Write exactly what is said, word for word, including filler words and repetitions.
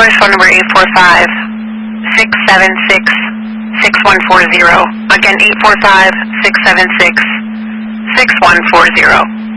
Source phone number eight four five, six seven six, six one four zero. Again, eight four five, six seven six, six one four zero.